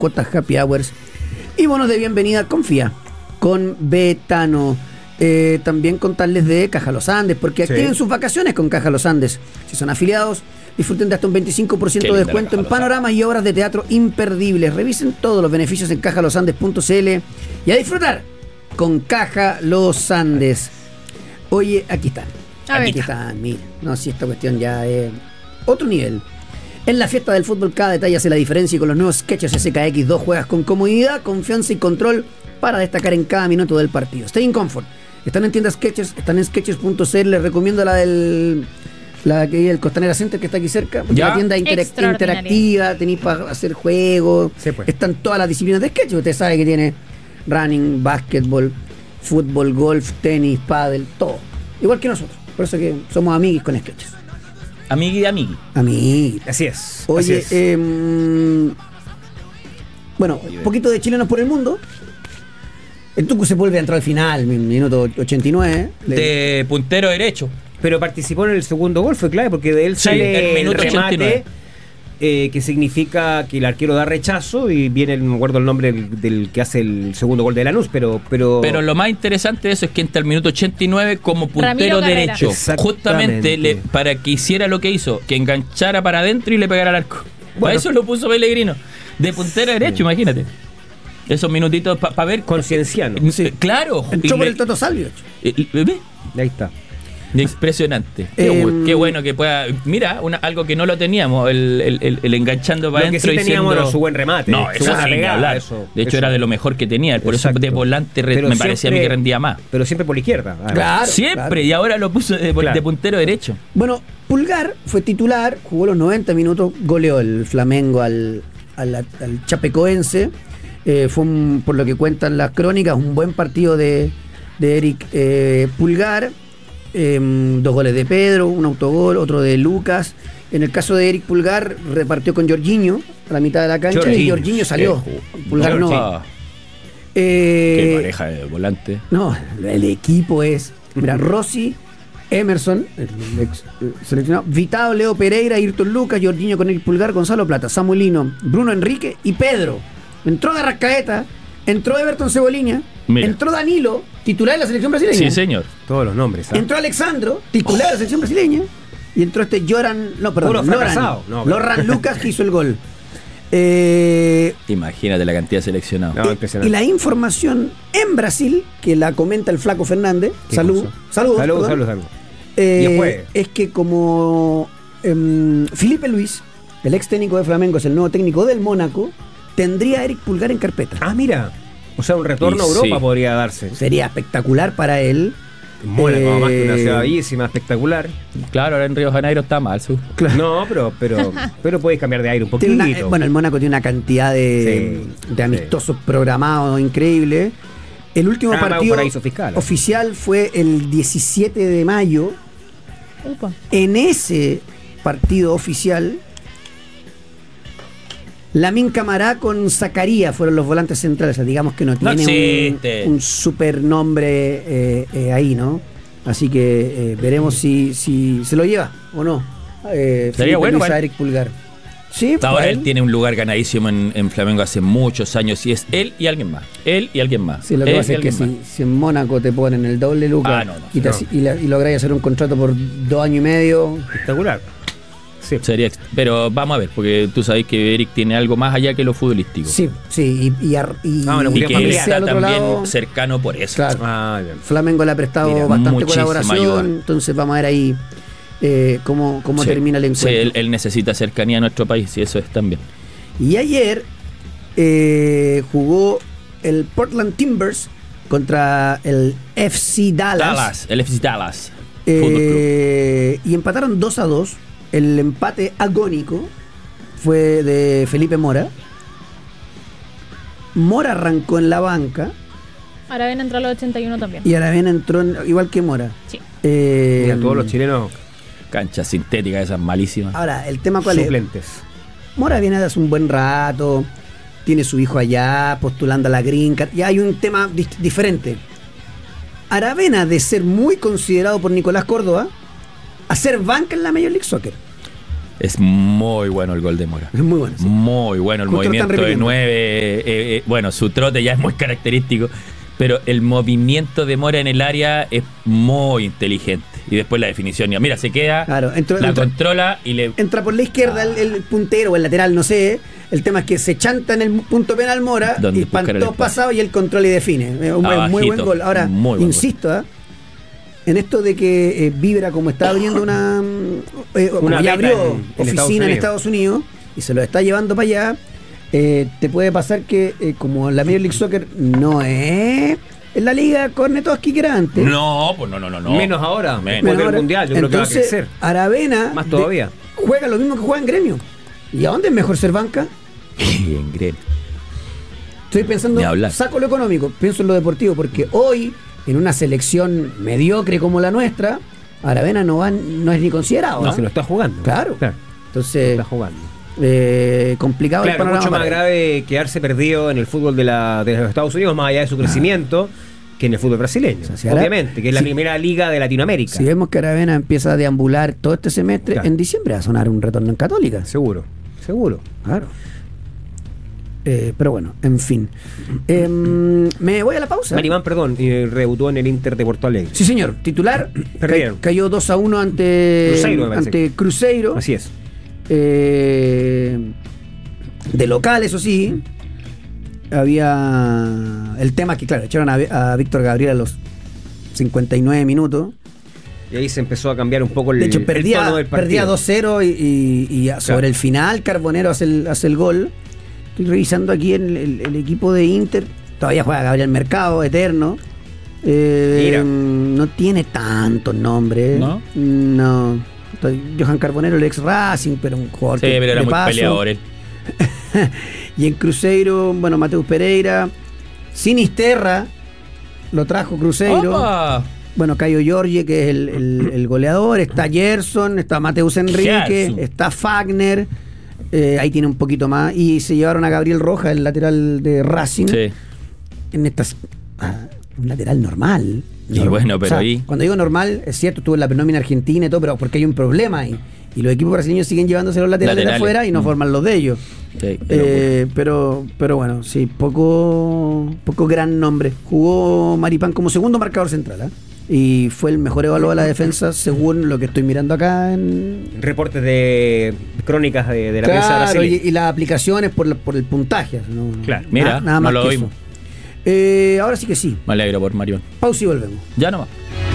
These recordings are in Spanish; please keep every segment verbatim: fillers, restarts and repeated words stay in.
cuotas happy hours y bonos de bienvenida Confía con Betano. Eh, también contarles de Caja Los Andes, porque sí. activen sus vacaciones con Caja Los Andes. Si son afiliados, disfruten de hasta un veinticinco por ciento de descuento en panoramas y obras de teatro imperdibles. Revisen todos los beneficios en caja los andes punto c l y a disfrutar con Caja Los Andes. Oye, aquí están. Aquí ver. están, miren. No, si esta cuestión ya es otro nivel. En la fiesta del fútbol cada detalle hace la diferencia y con los nuevos Skechers S K X dos juegas con comodidad, confianza y control para destacar en cada minuto del partido. Stay in comfort. Están en tiendas Skechers, están en skechers punto c l. Les recomiendo la del la que el Costanera Center que está aquí cerca. ¿Ya? Una tienda interac- interactiva, tenéis para hacer juegos. Sí, pues. Están todas las disciplinas de Skechers. Usted sabe que tiene running, básquetbol, fútbol, golf, tenis, pádel, todo. Igual que nosotros. Por eso que somos amiguis con Skechers. Amigui y amigui. Amigui. Así es. Oye, así es. Eh, bueno, un poquito de chilenos por el mundo. El Tucu Sepúlveda entró al final, minuto ochenta y nueve. De puntero derecho. Pero participó en el segundo gol, fue clave, porque de él sí, sale el, el remate, eh, que significa que el arquero da rechazo, y viene, no me acuerdo el nombre del, del que hace el segundo gol de Lanús, pero, pero... Pero lo más interesante de eso es que entra al minuto ochenta y nueve como puntero derecho. Justamente le, para que hiciera lo que hizo, que enganchara para adentro y le pegara al arco. Bueno, para eso lo puso Pellegrino. De puntero derecho, sí. Imagínate. Esos minutitos para pa ver. Concienciano. Sí. Claro. Entró por el Toto Salvio. Ahí está. Impresionante. Qué, eh, qué bueno que pueda. Mira, una, algo que no lo teníamos, el, el, el, el enganchando para adentro. Lo que sí teníamos era su buen remate. No, eso sí, ni hablar. Eso, de hecho, eso. Era de lo mejor que tenía. Por Exacto. eso de volante re, me siempre, parecía a mí que rendía más. Pero siempre por la izquierda. Claro, siempre. Claro. Y ahora lo puso de, claro. de puntero derecho. Bueno, Pulgar fue titular, jugó los noventa minutos, goleó el Flamengo al, al, al Chapecoense. Eh, fue, un, por lo que cuentan las crónicas, un buen partido de, de Eric eh, Pulgar. Eh, dos goles de Pedro, un autogol, otro de Lucas. En el caso de Eric Pulgar, repartió con Jorginho a la mitad de la cancha. Jorginho. Y Jorginho salió. Eh, Pulgar Jorginho. no. Eh, Qué pareja de volante. No, el equipo es. Mira, Rossi, Emerson, el ex seleccionado, Vitao, Leo Pereira, Ayrton Lucas, Jorginho con Eric Pulgar, Gonzalo Plata, Samuelino, Bruno Enrique y Pedro. Entró de Rascaeta, entró Everton Cebolinha, Mira. entró Danilo, titular de la selección brasileña. Sí, señor. Todos los nombres. ¿sabes? Entró Alexandro, titular de la selección brasileña. Y entró este Joran, no, perdón, Loran, no, Loran Lucas, que hizo el gol. Eh, Imagínate la cantidad de seleccionados. No, y la información en Brasil, que la comenta el Flaco Fernández, salud, saludos, salud, salud, salud. Eh, es que como eh, Felipe Luis, el ex técnico de Flamengo, es el nuevo técnico del Mónaco, tendría a Eric Pulgar en carpeta. Ah, mira. O sea, un retorno y a Europa sí. podría darse. Sería espectacular para él. Mónaco, eh, más que una ciudad bellísima, espectacular. Claro, ahora en Río de Janeiro está mal. Su. Claro. No, pero, pero, pero puedes cambiar de aire un poquito. Una, bueno, el Mónaco tiene una cantidad de, sí, de amistosos sí. programados increíble. El último ah, partido fiscal, oficial fue el diecisiete de mayo. Upa. En ese partido oficial, Lamine Camará con Zacarías fueron los volantes centrales. O sea, digamos que no tiene no un, un super nombre eh, eh, ahí, ¿no? Así que eh, veremos si, si se lo lleva o no. Eh, Sería bueno para Eric Pulgar. Sí, ahora él tiene un lugar ganadísimo en, en Flamengo hace muchos años y es él y alguien más. Él y alguien más. Sí, lo que pasa es que si, si en Mónaco te ponen el doble lucas ah, no, no, y, no. y, la, y lográis hacer un contrato por dos años y medio. Espectacular. Sí. Sería, pero vamos a ver, porque tú sabes que Eric tiene algo más allá que lo futbolístico. Sí, sí, y, y, y, ah, bueno, y que él está también lado, cercano por eso. Claro. Ah, Flamengo le ha prestado Mira, bastante colaboración, ayuda. Entonces vamos a ver ahí eh, cómo, cómo sí. termina el encuentro. Sí, él, él necesita cercanía a nuestro país y eso es también. Y ayer eh, jugó el Portland Timbers contra el F C Dallas. Dallas, el F C Dallas. Eh, y empataron dos a dos. El empate agónico fue de Felipe Mora. Mora arrancó en la banca. Aravena entró a los ochenta y uno también. Y Aravena entró en, igual que Mora. Sí. Eh, Mira, todos los chilenos. Canchas sintéticas esas malísimas. Ahora, el tema cuál Suplentes. es. Mora viene de hace un buen rato. Tiene su hijo allá, postulando a la Green Card. Ya hay un tema di- diferente. Aravena, de ser muy considerado por Nicolás Córdoba, hacer banca en la Major League Soccer. Es muy bueno el gol de Mora. Es muy bueno. Sí. Muy bueno el Justo movimiento de nueve. Eh, eh, bueno, su trote ya es muy característico, pero el movimiento de Mora en el área es muy inteligente. Y después la definición. Mira, se queda, claro, entró, la entra, controla y le... Entra por la izquierda el, el puntero o el lateral, no sé. El tema es que se chanta en el punto penal Mora y pantó pasado y el control y define. Es un Abajito, muy buen gol. Ahora, insisto, ¿eh? en esto de que eh, Vibra, como está abriendo una, eh, una ya abrió en, en oficina en Estados Unidos y se lo está llevando para allá, eh, te puede pasar que eh, como la Major League Soccer no es en la liga Cornetowski que era antes. No, pues no, no, no, no. Menos ahora, menos, menos ahora. El mundial, yo Entonces, creo que va a crecer. Aravena más todavía. De, juega lo mismo que juega en Gremio. ¿Y a dónde es mejor ser banca? En Gremio. Estoy pensando, saco lo económico, pienso en lo deportivo, porque hoy en una selección mediocre como la nuestra, Aravena no va, no es ni considerado. No, ¿eh? si no está jugando. Claro. claro. Entonces, no está jugando. Eh, complicado claro, el panorama. Es mucho más grave quedarse perdido en el fútbol de, la, de los Estados Unidos, más allá de su crecimiento, ah. que en el fútbol brasileño. O sea, si obviamente, ahora, que es la si, primera liga de Latinoamérica. Si vemos que Aravena empieza a deambular todo este semestre, claro. en diciembre va a sonar un retorno en Católica. Seguro, seguro. Claro. Eh, pero bueno, en fin. Eh, me voy a la pausa. Marimán, perdón, eh, rebutó en el Inter de Porto Alegre. Sí, señor. Titular. Perdieron. Ca- cayó dos a uno ante Cruzeiro. Ante Cruzeiro. Así es. Eh, de local, eso sí. Había el tema que, claro, echaron a, a Víctor Gabriel a los cincuenta y nueve minutos. Y ahí se empezó a cambiar un poco el, de hecho, perdía, el tono del partido. Perdía dos cero y, y, y sobre claro. el final Carbonero hace el, hace el gol. Estoy revisando aquí el, el, el equipo de Inter. Todavía juega Gabriel Mercado, eterno. Eh, Mira. No tiene tantos nombres. ¿No? No. Johan Carbonero, el ex Racing, pero un jugador sí, que pero era muy paso. peleador él. Y en Cruzeiro, bueno, Mateus Pereira. Sinisterra lo trajo Cruzeiro. ¡Opa! Bueno, Caio Jorge, que es el, el, el goleador. Está Gerson, está Mateus Enrique, Gerson. está Fagner. Eh, ahí tiene un poquito más. Y se llevaron a Gabriel Rojas, el lateral de Racing. Sí. En estas. Ah, un lateral normal. Y normal. bueno, pero o sea, ahí. Cuando digo normal, es cierto, estuvo en la penómina argentina y todo, pero porque hay un problema ahí. Y los equipos brasileños siguen llevándose los laterales, laterales. de afuera y no mm. forman los de ellos. Sí, eh, pero, pero bueno, sí, poco, poco gran nombre. Jugó Maripán como segundo marcador central, ¿eh? Y fue el mejor evaluado de la defensa según lo que estoy mirando acá en reportes de crónicas de, de la claro, prensa brasileña. Y, y las aplicaciones por, la, por el puntaje, ¿no? Claro, mira, nada, nada no más lo que oímos. Eh, ahora sí que sí. Me alegro por Marión. Pausa y volvemos. Ya nomás.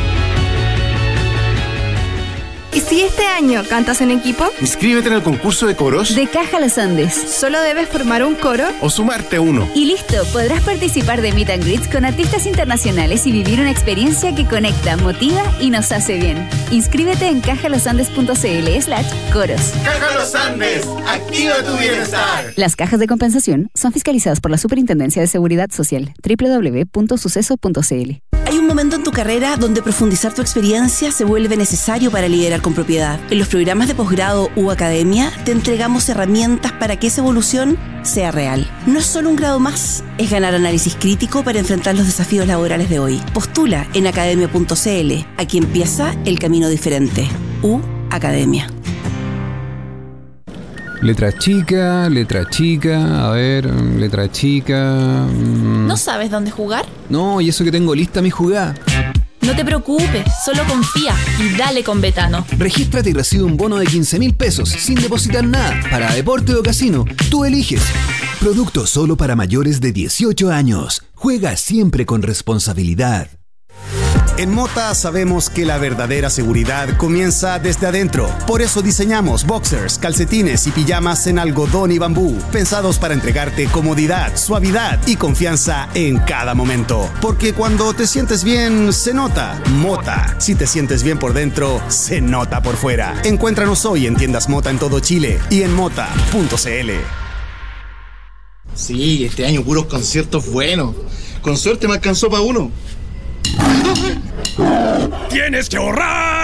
¿Y si este año cantas en equipo? Inscríbete en el concurso de coros de Caja Los Andes. Solo debes formar un coro o sumarte a uno. Y listo, podrás participar de Meet and Greets con artistas internacionales y vivir una experiencia que conecta, motiva y nos hace bien. Inscríbete en cajalosandes.cl slash coros. Caja Los Andes, activa tu bienestar. Las cajas de compensación son fiscalizadas por la Superintendencia de Seguridad Social. doble u doble u doble u punto suceso punto c l. Hay un momento en tu carrera donde profundizar tu experiencia se vuelve necesario para liderar con propiedad. En los programas de posgrado u academia te entregamos herramientas para que esa evolución sea real. No es solo un grado más, es ganar análisis crítico para enfrentar los desafíos laborales de hoy. Postula en academia punto c l. Aquí empieza el camino diferente. U Academia. Letra chica, letra chica, a ver, letra chica... Mmm. ¿No sabes dónde jugar? No, y eso que tengo lista mi jugada. No te preocupes, solo confía y dale con Betano. Regístrate y recibe un bono de quince mil pesos sin depositar nada para deporte o casino. Tú eliges. Producto solo para mayores de dieciocho años. Juega siempre con responsabilidad. En Mota sabemos que la verdadera seguridad comienza desde adentro. Por eso diseñamos boxers, calcetines y pijamas en algodón y bambú, pensados para entregarte comodidad, suavidad y confianza en cada momento. Porque cuando te sientes bien, se nota. Mota. Si te sientes bien por dentro, se nota por fuera. Encuéntranos hoy en tiendas Mota en todo Chile y en mota punto c l. Sí, este año puros conciertos buenos. Con suerte me alcanzó para uno. ¡Tienes que ahorrar!